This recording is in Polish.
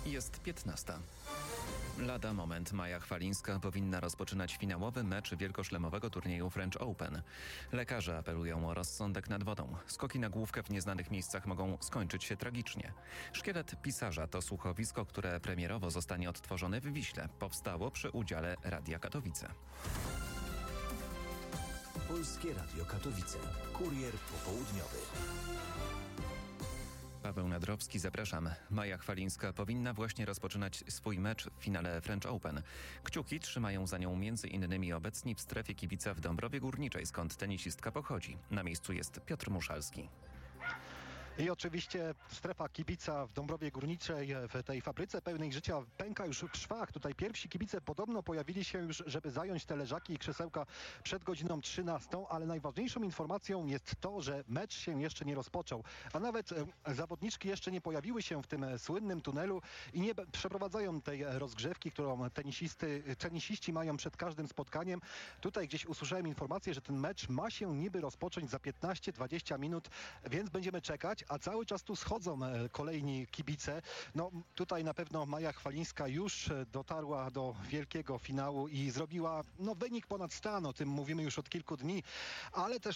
Jest 15. Lada moment Maja Chwalińska powinna rozpoczynać finałowy mecz wielkoszlemowego turnieju French Open. Lekarze apelują o rozsądek nad wodą. Skoki na główkę w nieznanych miejscach mogą skończyć się tragicznie. Szkielet pisarza to słuchowisko, które premierowo zostanie odtworzone w Wiśle. Powstało przy udziale Radia Katowice. Polskie Radio Katowice. Kurier popołudniowy. Paweł Nadrowski, zapraszam. Maja Chwalińska powinna właśnie rozpoczynać swój mecz w finale French Open. Kciuki trzymają za nią m.in. obecni w strefie kibica w Dąbrowie Górniczej, skąd tenisistka pochodzi. Na miejscu jest Piotr Muszalski. I oczywiście strefa kibica w Dąbrowie Górniczej, w tej fabryce pełnej życia, pęka już w szwach. Tutaj pierwsi kibice podobno pojawili się już, żeby zająć te leżaki i krzesełka przed godziną 13, ale najważniejszą informacją jest to, że mecz się jeszcze nie rozpoczął, a nawet zawodniczki jeszcze nie pojawiły się w tym słynnym tunelu i nie przeprowadzają tej rozgrzewki, którą tenisiści mają przed każdym spotkaniem. Tutaj gdzieś usłyszałem informację, że ten mecz ma się niby rozpocząć za 15-20 minut, więc będziemy czekać. A cały czas tu schodzą kolejni kibice. No tutaj na pewno Maja Chwalińska już dotarła do wielkiego finału i zrobiła wynik ponad stan. O tym mówimy już od kilku dni, ale też